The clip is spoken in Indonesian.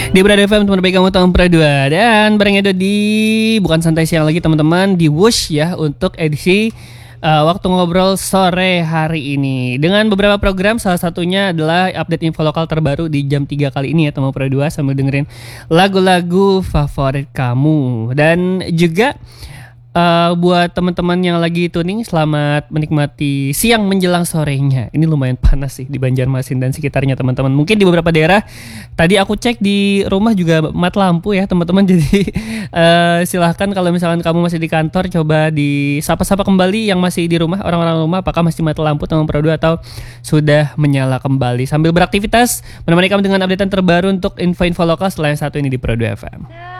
Di Brad FM teman baik kamu tahun Pro 2. Dan bareng Edo di bukan santai siang lagi teman-teman, di Wush ya untuk edisi waktu ngobrol sore hari ini. Dengan beberapa program, salah satunya adalah update info lokal terbaru di jam 3 kali ini ya teman Pro 2, sambil dengerin lagu-lagu favorit kamu. Dan juga buat teman-teman yang lagi tuning, selamat menikmati siang menjelang sorenya. Ini lumayan panas sih di Banjarmasin dan sekitarnya teman-teman. Mungkin di beberapa daerah tadi aku cek di rumah juga mati lampu ya teman-teman. Jadi silahkan kalau misalkan kamu masih di kantor, coba disapa-sapa kembali yang masih di rumah, orang-orang rumah, apakah masih mati lampu teman Pro 2 atau sudah menyala kembali. Sambil beraktivitas menemani kamu dengan updatean terbaru untuk info-info lokal selain satu ini di Pro 2 FM.